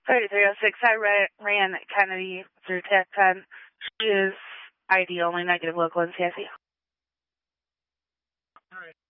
3306. I ran Kennedy through TAC 10. She is ID only, negative local and sassy. All right.